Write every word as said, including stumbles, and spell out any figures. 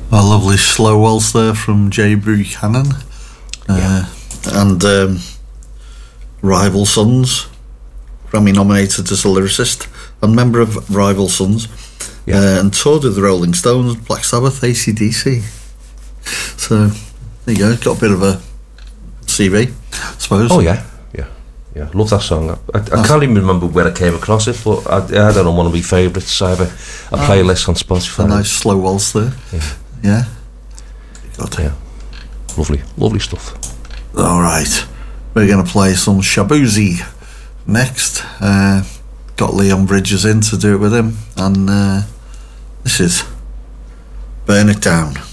A lovely slow waltz there from Jay Buchanan. Uh, yeah. And um, Rival Sons, Grammy nominated as a lyricist and member of Rival Sons. Yeah. Uh, and toured with the Rolling Stones, Black Sabbath, A C D C. So, there you go, got a bit of a C V, I suppose. Oh, yeah, yeah, yeah. Love that song. I, I, I can't even remember where I came across it, but I, I don't know, one of my favourites. I have a, a playlist on Spotify. A nice slow waltz there. Yeah. Yeah. Good. Yeah. Lovely, lovely stuff. All right. We're going to play some Shaboozey next. Uh, got Leon Bridges in to do it with him. And uh, this is Burn It Down.